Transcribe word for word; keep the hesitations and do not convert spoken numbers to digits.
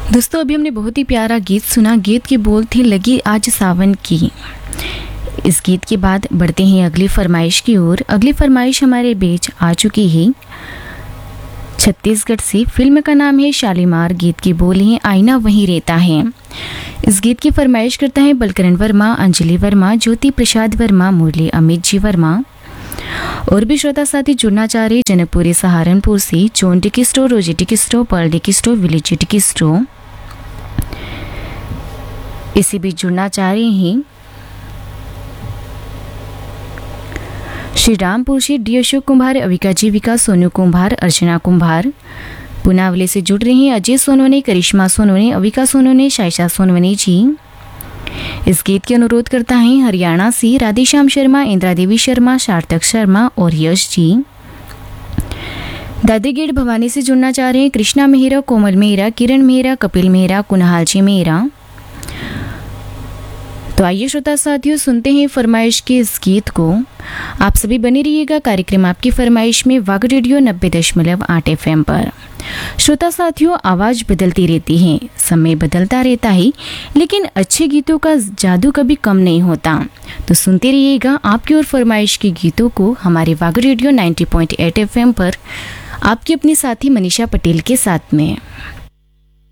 दोस्तों अभी हमने बहुत ही प्यारा गीत सुना। गीत के बोल थे लगी आज सावन की। इस गीत के बाद बढ़ते हैं अगली फरमाइश की ओर। अगली फरमाइश हमारे बीच आ चुकी है छत्तीसगढ़ से। फिल्म का नाम है शालीमार। गीत के बोल हैं आईना वहीं रहता है। इस गीत की फरमाइश करता है बलकरण वर्मा, अंजलि वर्मा, ज्योति प्रसाद वर्मा, मुरली अमित जी वर्मा। और भी श्रोता साथी जुड़ना चाह रहे जनकपुरी सहारनपुर से चोन टिकिस्टो, रोजी टिकिस्टो, पर्ल टिकिस्टो, विलेज टिकिस्टो। इसी बीच जुड़ना चाह रहे हैं श्री रामपुर से डी अशोक कुंभार, अविका जीविका, सोनू कुंभार, अर्चना कुंभार। पुनावले से जुड़ रहे हैं अजय सोनवने, करिश्मा सोनवने, अविका सोनवने, शाइशा सोनवने जी। इस गीत के अनुरोध करता है हरियाणा से राधेश्याम शर्मा, इंद्रा देवी शर्मा, सार्थक शर्मा और यश जी। दादीगेट भवानी से जुड़ना चाह रहे हैं कृष्णा मेहरा, कोमल मेहरा, किरण मेहरा, कपिल मेहरा, कुनाल जी मेहरा। तो आइए श्रोता साथियों सुनते हैं फरमाइश के इस गीत को। आप सभी बने रहिएगा कार्यक्रम आपकी फरमाइश में वाग रेडियो नब्बे दशमलव आठ एफ एम पर। श्रोता साथियों आवाज़ बदलती रहती है, समय बदलता रहता है, लेकिन अच्छे गीतों का जादू कभी कम नहीं होता। तो सुनते रहिएगा आपकी और फरमाइश के गीतों को हमारे वाग रेडियो नब्बे पॉइंट आठ एफ एम पर, आपकी अपनी साथी मनीषा पटेल के साथ में।